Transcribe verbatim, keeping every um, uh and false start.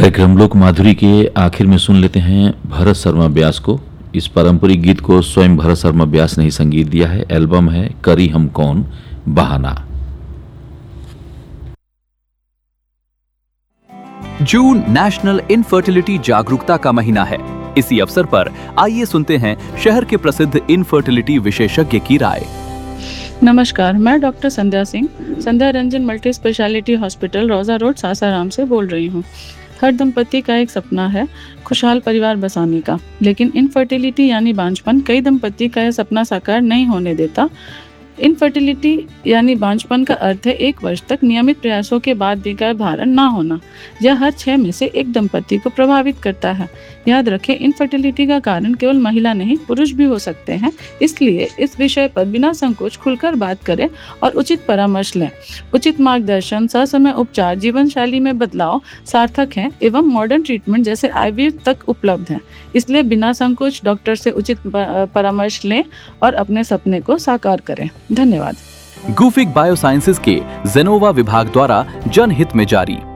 कार्यक्रम लोक माधुरी के आखिर में सुन लेते हैं भरत शर्मा व्यास को। इस पारंपरिक गीत को स्वयं भरत शर्मा व्यास ने ही संगीत दिया है। एल्बम है करी हम कौन बहाना। जून नेशनल इनफर्टिलिटी जागरूकता का महीना है। इसी अवसर पर आइए सुनते हैं शहर के प्रसिद्ध इनफर्टिलिटी विशेषज्ञ की राय। नमस्कार, मैं डॉक्टर संध्या सिंह संध्या रंजन मल्टी स्पेशलिटी हॉस्पिटल रोजा रोड सासाराम से बोल रही हूँ। हर दंपति का एक सपना है खुशहाल परिवार बसाने का, लेकिन इनफर्टिलिटी यानी बांझपन कई दंपति का यह सपना साकार नहीं होने देता। इनफर्टिलिटी यानी बांझपन का अर्थ है एक वर्ष तक नियमित प्रयासों के बाद भी गर्भधारण ना होना। यह हर छह में से एक दंपति को प्रभावित करता है। याद रखें, इनफर्टिलिटी का कारण केवल महिला नहीं पुरुष भी हो सकते हैं। इसलिए इस विषय पर बिना संकोच खुलकर बात करें और उचित परामर्श लें। उचित मार्गदर्शन, ससमय उपचार, जीवन शैली में बदलाव सार्थक हैं एवं मॉडर्न ट्रीटमेंट जैसे आईवीएफ तक उपलब्ध हैं। इसलिए बिना संकोच डॉक्टर से उचित परामर्श लें और अपने सपने को साकार करें। धन्यवाद। गुफिक बायोसाइंसेज के जेनोवा विभाग द्वारा जनहित में जारी।